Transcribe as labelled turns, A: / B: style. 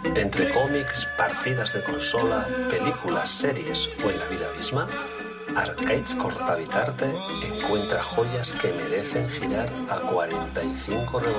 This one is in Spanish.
A: Entre cómics, partidas de consola, películas, series o en la vida misma, Arcades Cortavitarte encuentra joyas que merecen girar a 45 revoluciones.